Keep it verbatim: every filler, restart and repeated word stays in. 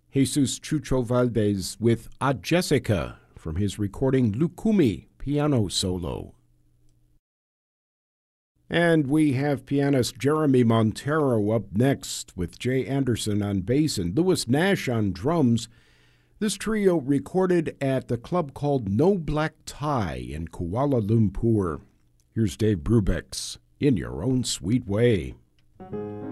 Jesus Chucho Valdez with A Jessica from his recording Lucumi piano solo. And we have pianist Jeremy Montero up next with Jay Anderson on bass and Louis Nash on drums. This trio recorded at the club called No Black Tie in Kuala Lumpur. Here's Dave Brubeck's In Your Own Sweet Way.